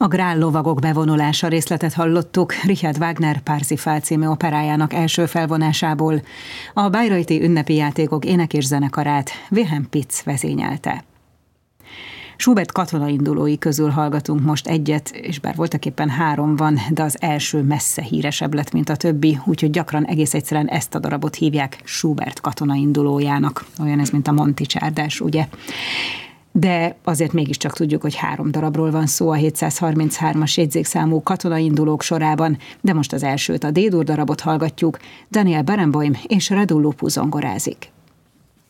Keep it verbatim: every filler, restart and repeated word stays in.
A Grál lovagok bevonulása részletet hallottuk Richard Wagner Parsifal című operájának első felvonásából. A Bayreuthi ünnepi játékok ének- és zenekarát Wilhelm Pitz vezényelte. Schubert katonaindulói közül hallgatunk most egyet, és bár voltak éppen három van, de az első messze híresebb lett, mint a többi, úgyhogy gyakran egész egyszerűen ezt a darabot hívják Schubert katonaindulójának. Olyan ez, mint a Monti csárdás, ugye? De azért mégiscsak tudjuk, hogy három darabról van szó a hétszázharminchárom-as jegyzékszámú katonaindulók sorában, de most az elsőt, a D-dur darabot hallgatjuk, Daniel Barenboim és Radu Lupu zongorázik.